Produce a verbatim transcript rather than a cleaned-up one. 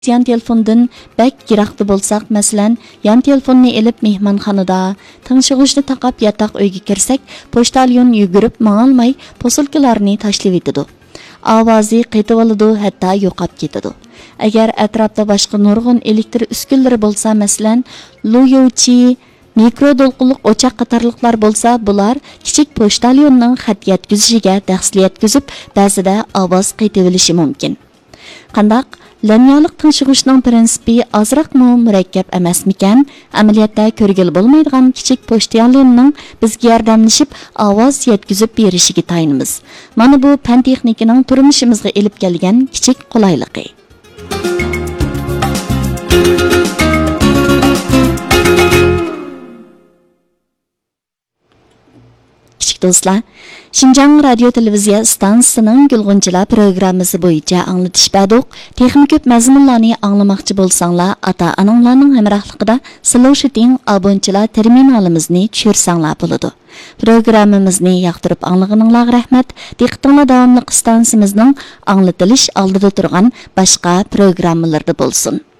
yan telefondan bak yiroqda bo'lsak, masalan, yan telefonni elib mehmonxonada, tinchig'ishni taqab yataq uyga kirsak, pochtalyon yugurib mangolmay posilkalarni tashlab etadi. Ovozi qaytib oladi, hatto yo'qab ketadi. Agar atrofda boshqa nurg'un elektr uskunalari bo'lsa, masalan, luyovchi, mikro to'lqinli o'choq qatorliqlar bo'lsa, bular kichik pochtalyonning xat yetkazishiga ta'sir yetkazib, ba'zida ovoz qaytib olishi mumkin. Qandaq Lanyalik tinchig'ishning prinsipi ozroqmi murakkab emasmikan? Amaliyotda ko'rgil bo'lmaydigan kichik pochtalyonning bizga yordamlashib ovoz yetkazib berishiga tayinimiz. Mana bu fan texnikining turmushimizga elib kelgan kichik qulayligi. Do'stlar, Şinjan Radio Televiziya stansiyasining Gulg'unchilar programmasi bo'yicha anglatish berdik. Texnik ko'p mazmunlarni anglamoqchi bo'lsanglar, ota-onanglarning hamrohligida Sloshiting abonchilar terminalimizni tushirsanglar bo'ladi. Programmamizni yoqtirib anglaganinglarga rahmat. Diqqatinglar davomli stansiyamizning anglatilish oldida turgan boshqa programmalarda bo'lsin.